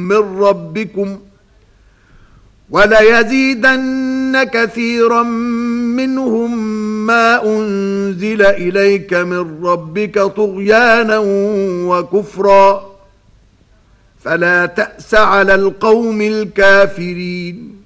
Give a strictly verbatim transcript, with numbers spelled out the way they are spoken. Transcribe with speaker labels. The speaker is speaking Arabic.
Speaker 1: من ربكم وليزيدن كثيرا منهم ما أنزل إليك من ربك طغيانا وكفرا فلا تأس على القوم الكافرين